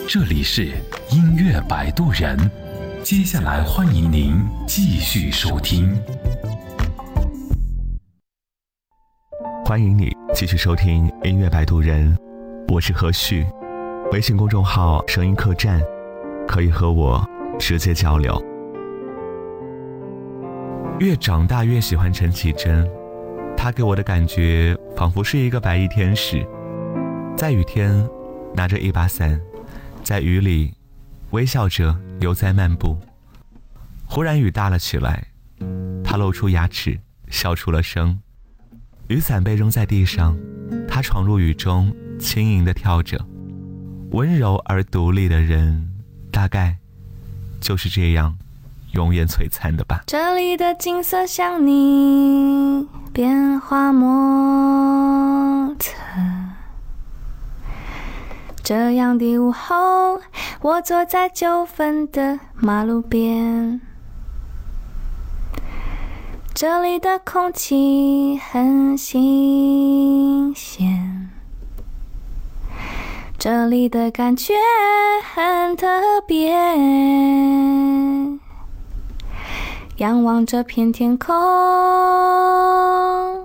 这里是音乐摆渡人，接下来欢迎您继续收听。 欢迎你继续收听音乐摆渡人，我是何旭，微信公众号声音客栈，可以和我直接交流。越长大越喜欢陈绮贞，她给我的感觉仿佛是一个白衣天使，在雨天拿着一把伞，在雨里微笑着悠哉漫步。忽然雨大了起来，她露出牙齿笑出了声，雨伞被扔在地上，她闯入雨中轻盈地跳着。温柔而独立的人，大概就是这样永远璀璨的吧。 这里的景色像你变化莫测，这样的午后，我坐在9分的马路边，这里的空气很新鲜，这里的感觉很特别，仰望这片天空，